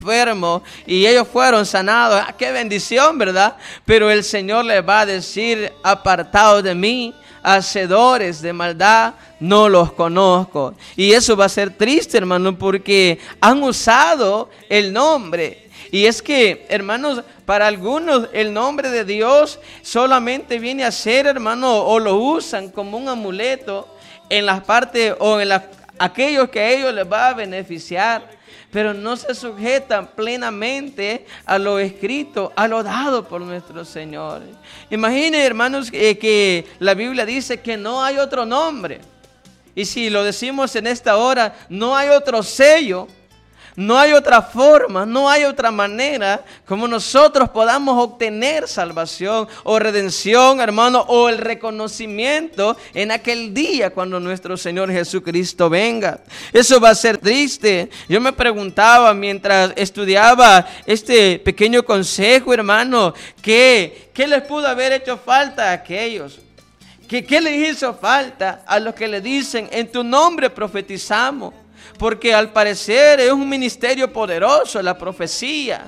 enfermos y ellos fueron sanados. ¡Qué bendición!, ¿verdad? Pero el Señor les va a decir: apartados de mí, hacedores de maldad, no los conozco. Y eso va a ser triste, hermano, porque han usado el nombre. Y es que, hermanos, para algunos el nombre de Dios solamente viene a ser, hermano, o lo usan como un amuleto en las partes o en aquellos que a ellos les va a beneficiar, pero no se sujetan plenamente a lo escrito, a lo dado por nuestro Señor. Imaginen, hermanos, que la Biblia dice que no hay otro nombre. Y si lo decimos en esta hora, no hay otro sello, no hay otra forma, no hay otra manera como nosotros podamos obtener salvación o redención, hermano, o el reconocimiento en aquel día cuando nuestro Señor Jesucristo venga. Eso va a ser triste. Yo me preguntaba mientras estudiaba este pequeño consejo, hermano, ¿qué les pudo haber hecho falta a aquellos? ¿Qué les hizo falta a los que le dicen: en tu nombre profetizamos? Porque al parecer es un ministerio poderoso la profecía.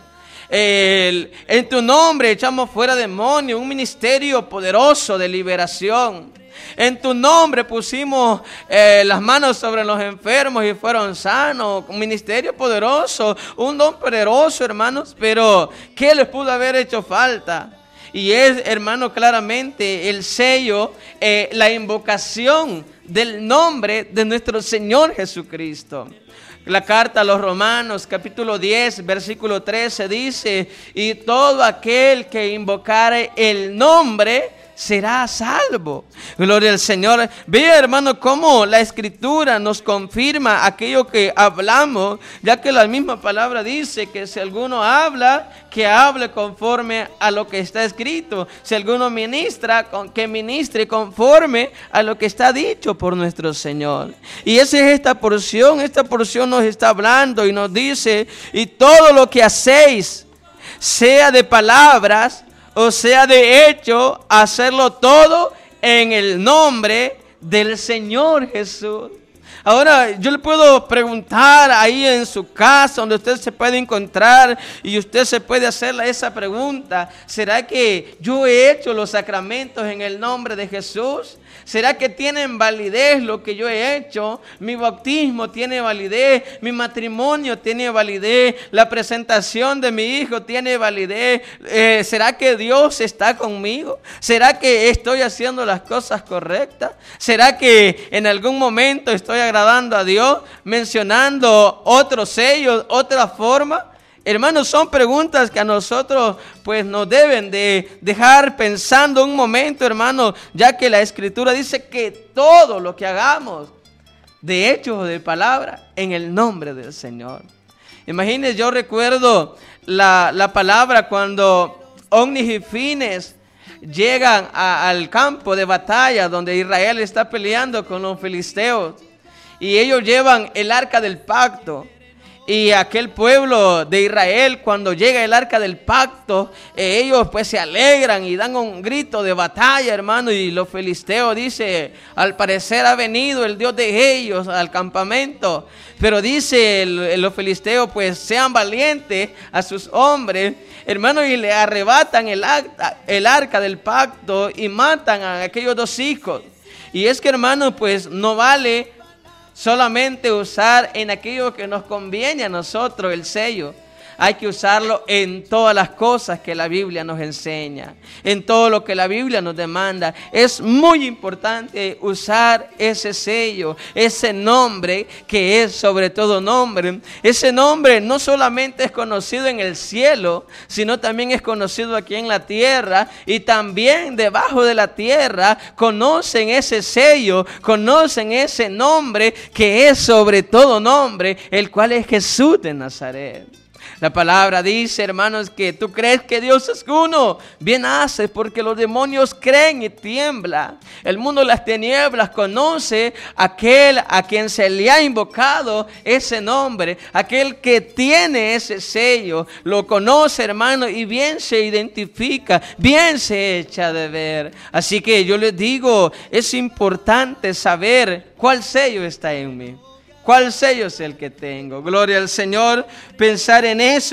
En tu nombre echamos fuera demonios, un ministerio poderoso de liberación. En tu nombre pusimos las manos sobre los enfermos y fueron sanos. Un ministerio poderoso, un don poderoso, hermanos. Pero ¿qué les pudo haber hecho falta? Y es, hermano, claramente el sello, la invocación del nombre de nuestro Señor Jesucristo. La carta a los Romanos, capítulo 10, versículo 13 dice: y todo aquel que invocare el nombre será salvo. Gloria al Señor. Vea, hermano, cómo la Escritura nos confirma aquello que hablamos, ya que la misma palabra dice que si alguno habla, que hable conforme a lo que está escrito. Si alguno ministra, que ministre conforme a lo que está dicho por nuestro Señor. Y esa es esta porción nos está hablando y nos dice: y todo lo que hacéis, sea de palabras o sea de hecho, hacerlo todo en el nombre del Señor Jesús. Ahora, yo le puedo preguntar ahí en su casa, donde usted se puede encontrar, y usted se puede hacerle esa pregunta: ¿será que yo he hecho los sacramentos en el nombre de Jesús? ¿Será que tienen validez lo que yo he hecho? Mi bautismo tiene validez, mi matrimonio tiene validez, la presentación de mi hijo tiene validez. ¿Será que Dios está conmigo? ¿Será que estoy haciendo las cosas correctas? ¿Será que en algún momento estoy agradando a Dios mencionando otros sellos, otra forma? Hermanos, son preguntas que a nosotros pues nos deben de dejar pensando un momento, hermano, ya que la Escritura dice que todo lo que hagamos, de hecho o de palabra, en el nombre del Señor. Imagínense, yo recuerdo la palabra cuando Onnis y Fines llegan al campo de batalla donde Israel está peleando con los filisteos, y ellos llevan el arca del pacto. Y aquel pueblo de Israel, cuando llega el arca del pacto, ellos pues se alegran y dan un grito de batalla, hermano. Y los filisteos dice: al parecer ha venido el Dios de ellos al campamento. Pero dice los filisteos: pues sean valientes a sus hombres, hermano, y le arrebatan el arca del pacto y matan a aquellos dos hijos. Y es que, hermano, pues no vale solamente usar en aquello que nos conviene a nosotros el sello. Hay que usarlo en todas las cosas que la Biblia nos enseña, en todo lo que la Biblia nos demanda. Es muy importante usar ese sello, ese nombre que es sobre todo nombre. Ese nombre no solamente es conocido en el cielo, sino también es conocido aquí en la tierra, y también debajo de la tierra conocen ese sello, conocen ese nombre que es sobre todo nombre, el cual es Jesús de Nazaret. La palabra dice, hermanos, que tú crees que Dios es uno. Bien haces, porque los demonios creen y tiemblan. El mundo de las tinieblas conoce aquel a quien se le ha invocado ese nombre. Aquel que tiene ese sello, lo conoce, hermano, y bien se identifica, bien se echa de ver. Así que yo les digo, es importante saber cuál sello está en mí. ¿Cuál sello es el que tengo? Gloria al Señor, pensar en eso.